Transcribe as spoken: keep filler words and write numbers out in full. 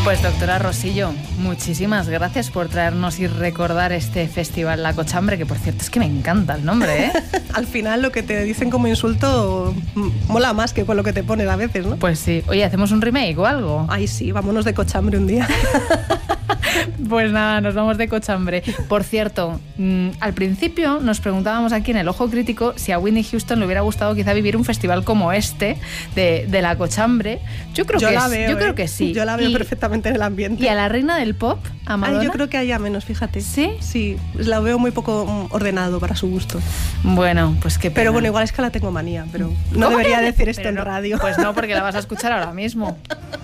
Pues doctora Rosillo, muchísimas gracias por traernos y recordar este festival La Cochambre, que por cierto es que me encanta el nombre, ¿eh? Al final lo que te dicen como insulto mola más que con lo que te ponen a veces, ¿no? Pues sí. Oye, ¿hacemos un remake o algo? Ay, sí, vámonos de Cochambre un día. Pues nada, nos vamos de Cochambre. Por cierto, mmm, al principio nos preguntábamos aquí en el Ojo Crítico si a Whitney Houston le hubiera gustado quizá vivir un festival como este de, de La Cochambre. Yo creo yo que la es, veo, yo ¿eh? creo que sí. Yo la veo y, perfectamente en el ambiente. ¿Y a la reina del pop, a Madonna? Ay, yo creo que haya menos, fíjate. ¿Sí? Sí, la veo muy poco ordenado para su gusto. Bueno, pues qué pena. Pero bueno, igual es que la tengo manía, pero no debería que? decir esto pero en no, radio. Pues no, porque la vas a escuchar ahora mismo.